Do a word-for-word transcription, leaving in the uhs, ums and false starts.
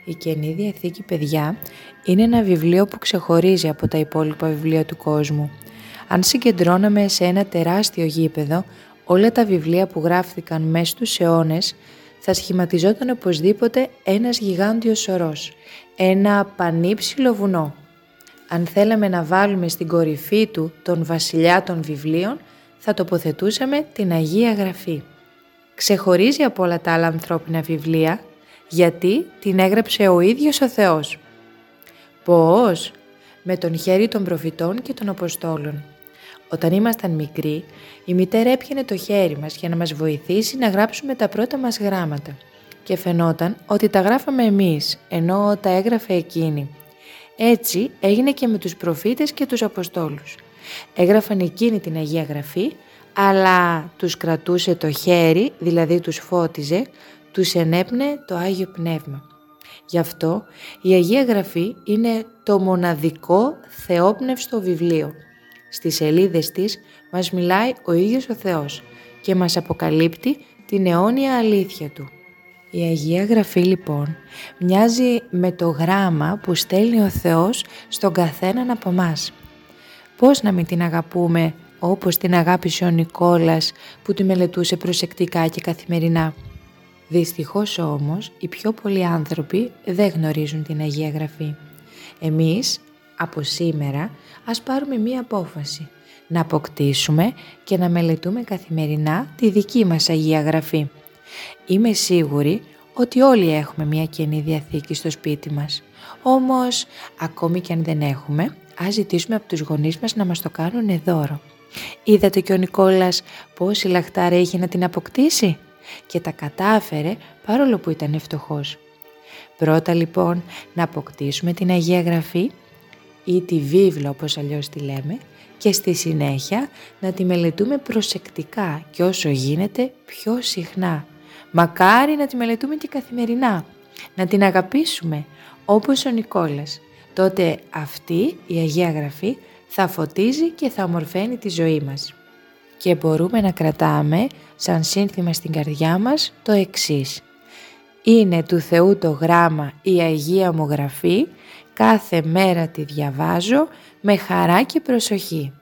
Η Καινή Διαθήκη, παιδιά, είναι ένα βιβλίο που ξεχωρίζει από τα υπόλοιπα βιβλία του κόσμου. Αν συγκεντρώναμε σε ένα τεράστιο γήπεδο όλα τα βιβλία που γράφτηκαν μέσα στους αιώνες, θα σχηματιζόταν οπωσδήποτε ένας γιγάντιος σωρός, ένα πανύψηλο βουνό. Αν θέλαμε να βάλουμε στην κορυφή του τον βασιλιά των βιβλίων, θα τοποθετούσαμε την Αγία Γραφή. Ξεχωρίζει από όλα τα άλλα ανθρώπινα βιβλία, γιατί την έγραψε ο ίδιος ο Θεός. Πώς? Με τον χέρι των προφητών και των Αποστόλων. Όταν ήμασταν μικροί, η μητέρα έπιανε το χέρι μας για να μας βοηθήσει να γράψουμε τα πρώτα μας γράμματα και φαινόταν ότι τα γράφαμε εμείς, ενώ τα έγραφε εκείνη. Έτσι έγινε και με τους προφήτες και τους Αποστόλους. Έγραφαν εκείνη την Αγία Γραφή, αλλά τους κρατούσε το χέρι, δηλαδή τους φώτιζε, τους ενέπνε το Άγιο Πνεύμα. Γι' αυτό η Αγία Γραφή είναι το μοναδικό θεόπνευστο βιβλίο. Στις σελίδες της μας μιλάει ο ίδιος ο Θεός και μας αποκαλύπτει την αιώνια αλήθεια Του. Η Αγία Γραφή λοιπόν μοιάζει με το γράμμα που στέλνει ο Θεός στον καθέναν από μας. Πώς να μην την αγαπούμε όπως την αγάπησε ο Νικόλας που τη μελετούσε προσεκτικά και καθημερινά. Δυστυχώς όμως οι πιο πολλοί άνθρωποι δεν γνωρίζουν την Αγία Γραφή. Εμείς από σήμερα ας πάρουμε μία απόφαση, να αποκτήσουμε και να μελετούμε καθημερινά τη δική μας Αγία Γραφή. Είμαι σίγουρη ότι όλοι έχουμε μία Καινή Διαθήκη στο σπίτι μας. Όμως, ακόμη και αν δεν έχουμε, ας ζητήσουμε από τους γονείς μας να μας το κάνουν δώρο. Είδατε και ο Νικόλας πόση λαχτάρα είχε να την αποκτήσει και τα κατάφερε παρόλο που ήταν φτωχός. Πρώτα λοιπόν να αποκτήσουμε την Αγία Γραφή ή τη βίβλο όπως αλλιώς τη λέμε και στη συνέχεια να τη μελετούμε προσεκτικά και όσο γίνεται πιο συχνά. Μακάρι να τη μελετούμε και καθημερινά, να την αγαπήσουμε όπως ο Νικόλας. Τότε αυτή η Αγία Γραφή θα φωτίζει και θα ομορφαίνει τη ζωή μας. Και μπορούμε να κρατάμε σαν σύνθημα στην καρδιά μας το εξής. Είναι του Θεού το γράμμα η Αγία μου Γραφή, κάθε μέρα τη διαβάζω με χαρά και προσοχή.